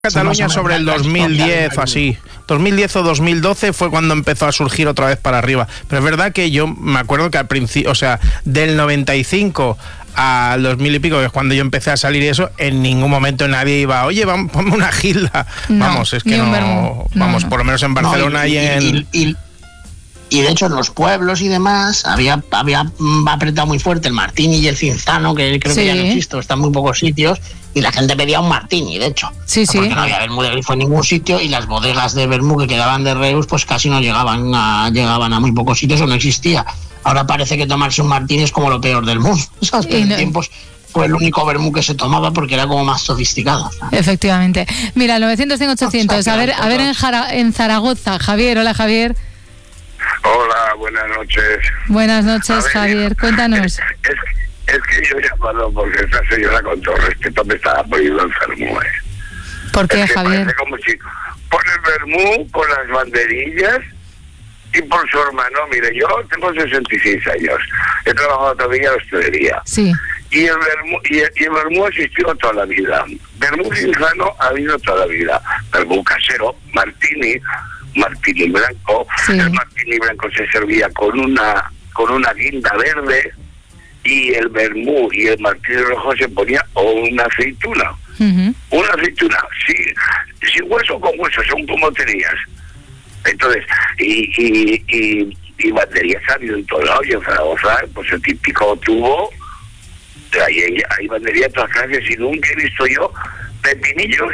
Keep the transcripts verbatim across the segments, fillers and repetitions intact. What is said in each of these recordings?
Cataluña sobre el dos mil diez o así, dos mil diez o dos mil doce fue cuando empezó a surgir otra vez para arriba. Pero es verdad que yo me acuerdo que al principio, o sea, del noventa y cinco al dos mil y pico, que es cuando yo empecé a salir y eso, en ningún momento nadie iba, oye, vamos, ponme una gilda. No, vamos, es que no, no, vamos, no, por lo menos en Barcelona no, y, y en... Y, y, y de hecho en los pueblos y demás había, había apretado muy fuerte el martini y el cinzano, que creo sí. que ya no existe, está en muy pocos sitios, y la gente pedía un martini, de hecho. Sí, sí. Porque no había vermú de grifo en ningún sitio, y las bodegas de vermú que quedaban de Reus pues casi no llegaban a, llegaban a muy pocos sitios o no existía. Ahora parece que tomarse un martini es como lo peor del mundo. ¿Sabes? Pero no... en tiempos fue el único vermú que se tomaba porque era como más sofisticado. Efectivamente. Mira, novecientos cien ochocientos. A ver, a ver en, Jara, en Zaragoza. Javier, hola Javier. Hola, buenas noches. Buenas noches, ver, Javier. Cuéntanos. Es, es, es que yo he llamado porque esta señora, con todo respeto, me estaba poniendo enfermo. ¿eh? ¿Por qué, es que Javier? Como si, por el vermú, por las banderillas y por su hermano. Mire, yo tengo sesenta y seis años. He trabajado todavía en la hostelería. Sí. Y el vermú, y el, y el vermú ha existido toda la vida. Vermú cinzano ha habido toda la vida. Vermú casero, martini, martini blanco. Sí. El martini blanco se servía con una con una guinda verde, y el vermú y el martini rojo se ponía o una aceituna. Uh-huh. Una aceituna, sí, sin hueso con hueso, son como tenías. Entonces, y, y, y, y banderías ha habido en todo lado, y en Zaragoza, pues el típico tubo, hay, hay, hay banderías de todas clases, y nunca he visto yo pepinillos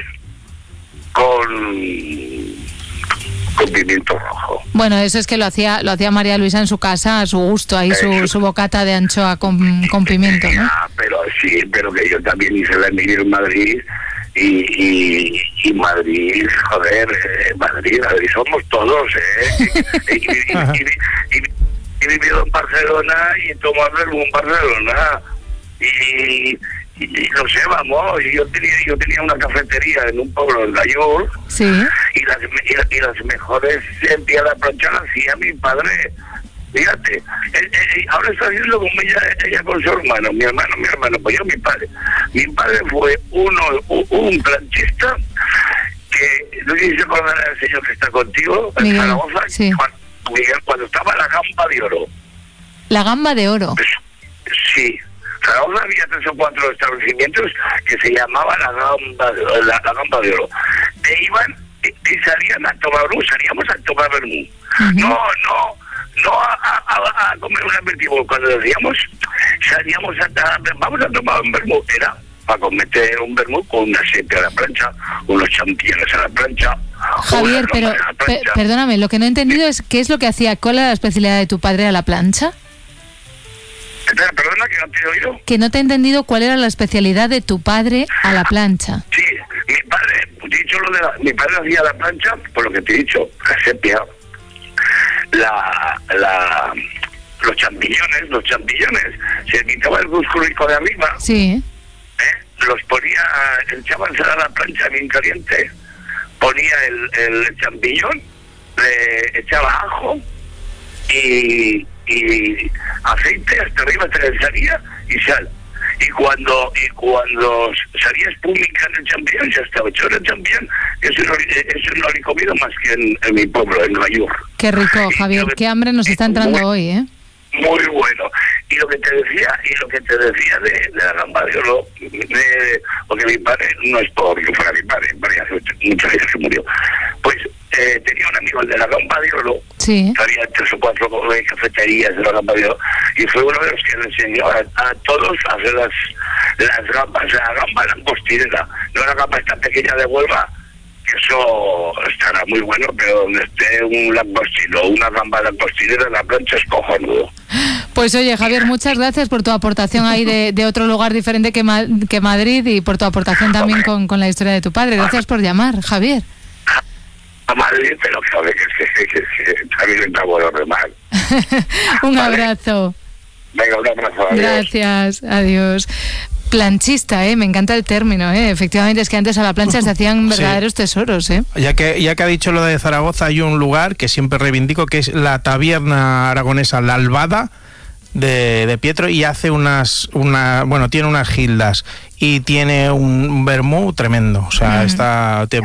con... con pimiento rojo. Bueno, eso es que lo hacía lo hacía María Luisa en su casa, a su gusto, ahí su, su bocata de anchoa con, con pimiento, ¿no? Ah, pero sí, pero que yo también hice la Emilia en Madrid, y, y, y Madrid, joder, eh, Madrid, Madrid somos todos, ¿eh? y, y, y, y, y, y he vivido en Barcelona y he tomado vermú en Barcelona, y... Y, y no sé, vamos, yo tenía yo tenía una cafetería en un pueblo de Gallur, sí. y, las, y, y las mejores sentía la plancha la hacía mi padre. Fíjate, él, él, ahora está haciendo como ella, ella con su hermano, mi hermano, mi hermano, pues yo mi padre. Mi padre fue uno un, un planchista que, no sé si se acordará el señor que está contigo, en Miguel, Zaragoza, sí. cuando, cuando estaba la gamba de oro. ¿La gamba de oro? Pues, sí. Zaragoza había tres o cuatro establecimientos que se llamaban la gamba de, la, la gamba de oro. E iban y, y salían a tomar vermú, salíamos a tomar vermú. Uh-huh. No, no, no a, a, a comer un aperitivo. Cuando decíamos, salíamos a, a vamos a tomar un vermú, era para cometer un vermú con una sete a la plancha, unos champiñones a la plancha. Javier, pero pe- perdóname, lo que no he entendido es qué es lo que hacía, cuál era la especialidad de tu padre a la plancha. Perdona, que no te he oído. Que no te he entendido cuál era la especialidad de tu padre a la plancha. Sí, mi padre, dicho lo de la, mi padre hacía la plancha, por lo que te he dicho, la sepia, la, la, los champiñones, los champiñones, se quitaba el musculico de arriba, sí, ¿eh? Los ponía, echaba a la plancha bien caliente, ponía el, el champiñón, le echaba ajo y y aceite hasta arriba hasta que salía, y sal, y cuando y cuando salía espúmica en el champiñón, ya estaba hecho el champiñón. Eso no, eso no lo he comido más que en, en mi pueblo, en Gallur. Qué rico, Javier, qué hambre nos está entrando muy, hoy, ¿eh? Muy bueno. Y lo que te decía, y lo que te decía de, de la gamba de oro, de, porque mi padre, no es porque fuera mi padre, mi padre hace muchos años que murió, pues eh, tenía un amigo, el de la gamba de oro, sí. Había tres o cuatro cafeterías de la gamba de oro, y fue uno de los que le enseñó a, a todos a hacer las, las gambas, la gamba langostinera, no la gamba esta pequeña de Huelva, que eso estará muy bueno, pero donde esté un langostino, una gamba langostinera en la plancha es cojonudo. Pues oye, Javier, muchas gracias por tu aportación ahí de, de otro lugar diferente que, Ma- que Madrid, y por tu aportación también con, con la historia de tu padre. Gracias por llamar, Javier. A Madrid, pero sabe que, que, que, que, que también está bueno remar. Un vale. Abrazo. Venga, un abrazo. Adiós. Gracias, adiós. Planchista, ¿eh? Me encanta el término, ¿eh? Efectivamente, es que antes a la plancha se hacían verdaderos sí. tesoros, ¿eh? Ya que, ya que ha dicho lo de Zaragoza, hay un lugar que siempre reivindico, que es la taberna aragonesa La Albada, de, de Pietro, y hace unas, una, bueno, tiene unas gildas y tiene un vermú tremendo, o sea, mm. está... Te,